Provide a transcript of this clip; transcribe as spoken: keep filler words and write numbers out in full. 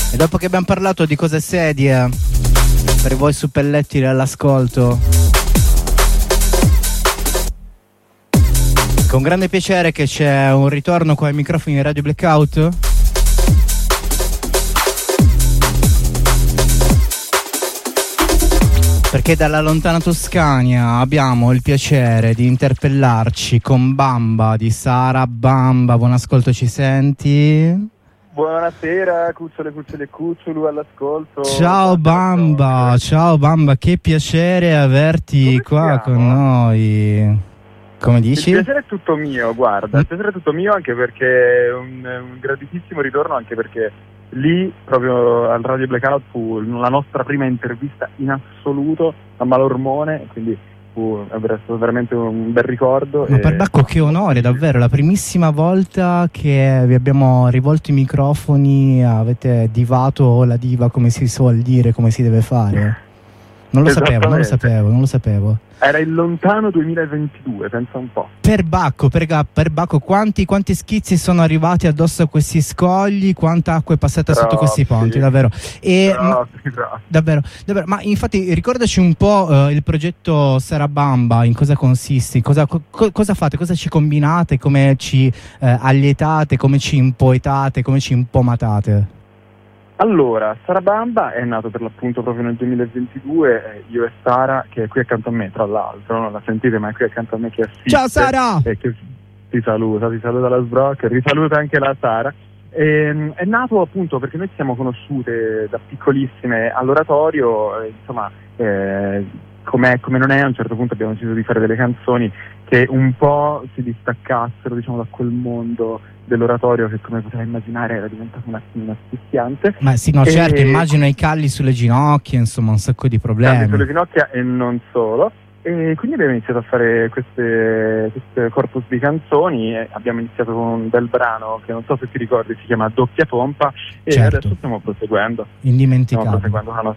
E dopo che abbiamo parlato di cose sedie per voi suppellettili all'ascolto, con grande piacere che c'è un ritorno qua ai microfoni di Radio Blackout. Perché dalla lontana Toscania abbiamo il piacere di interpellarci con Bamba di Sara. Bamba, buon ascolto, ci senti? Buonasera, cucciole, cucciole, cucciolu all'ascolto. Ciao Bamba, ciao Bamba, che piacere averti qua con noi. Come dici? Il piacere è tutto mio, guarda, il piacere è tutto mio anche perché è un, un graditissimo ritorno, anche perché lì, proprio al Radio Blackout, fu la nostra prima intervista in assoluto a Malormone, quindi fu è stato veramente un bel ricordo. Ma e... Perbacco, che onore, davvero, la primissima volta che vi abbiamo rivolto i microfoni, avete divato la diva, come si suol dire, come si deve fare. Non lo sapevo, non lo sapevo, non lo sapevo. Era il lontano duemilaventidue, pensa un po'. Perbacco, perga, Perbacco, quanti, quanti schizzi sono arrivati addosso a questi scogli, quanta acqua è passata Troppi. sotto questi ponti, davvero. E, Troppi, ma, troppi. davvero, davvero. Ma infatti ricordaci un po' uh, il progetto Sara Bamba, in cosa consiste, cosa, co- cosa fate, cosa ci combinate, come ci uh, allietate, come ci impoetate, come ci impomatate. Allora, Sara Bamba è nato per l'appunto proprio nel duemilaventidue, eh, io e Sara, che è qui accanto a me, tra l'altro, non la sentite, ma è qui accanto a me che assiste. Ciao Sara! E che ti saluta, ti saluta la Sbrock, risaluta anche la Sara. E, è nato appunto perché noi ci siamo conosciute da piccolissime all'oratorio, eh, insomma, eh, com'è, come non è, a un certo punto abbiamo deciso di fare delle canzoni che un po' si distaccassero, diciamo, da quel mondo dell'oratorio che, come potrai immaginare, era diventato un attimo asfissiante. Ma sì, no, e... certo, immagino i calli sulle ginocchia, insomma, un sacco di problemi. Calli sulle ginocchia e non solo. E quindi abbiamo iniziato a fare queste, queste corpus di canzoni e abbiamo iniziato con un bel brano che non so se ti ricordi, si chiama Doppia Pompa, e certo. adesso stiamo proseguendo. Indimenticabile. Stiamo proseguendo con la